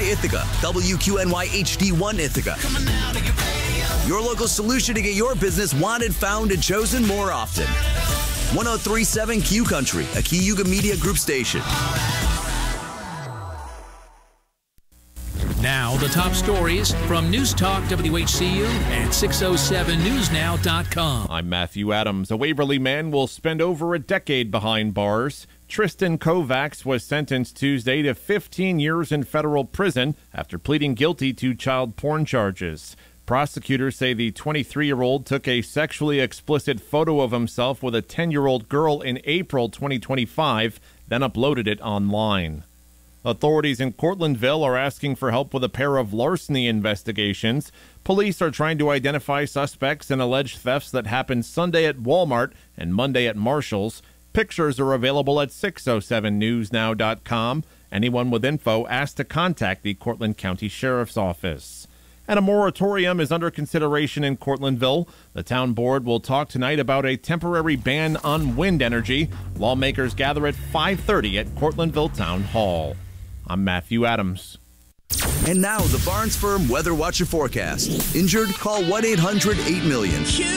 WQNY Ithaca, WQNY HD1 Ithaca. Your local solution to get your business wanted, found, and chosen more often. 103.7 Q Country, a Cayuga Media Group station. Now, the top stories from News Talk WHCU and 607newsnow.com. I'm Matthew Adams. A Waverly man will spend over a decade behind bars. Tristan Kovacs was sentenced Tuesday to 15 years in federal prison after pleading guilty to child porn charges. Prosecutors say the 23-year-old took a sexually explicit photo of himself with a 10-year-old girl in April 2025, then uploaded it online. Authorities in Cortlandville are asking for help with a pair of larceny investigations. Police are trying to identify suspects in alleged thefts that happened Sunday at Walmart and Monday at Marshall's. Pictures are available at 607newsnow.com. Anyone with info asked to contact the Cortland County Sheriff's Office. And a moratorium is under consideration in Cortlandville. The town board will talk tonight about a temporary ban on wind energy. Lawmakers gather at 5:30 at Cortlandville Town Hall. I'm Matthew Adams. And now the Barnes Firm Weather Watch and Forecast. Injured? Call 1-800-8-million.